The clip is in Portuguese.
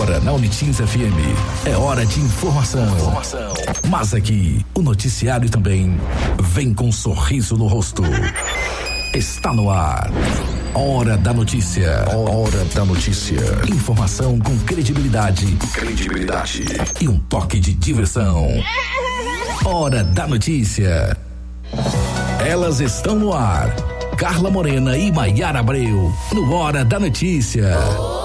Agora na Unitins FM é hora de informação. Mas aqui o noticiário também vem com um sorriso no rosto. Está no ar. Hora da notícia. Hora da notícia. Informação com credibilidade e um toque de diversão. Hora da notícia. Elas estão no ar. Carla Morena e Maiara Abreu no Hora da Notícia.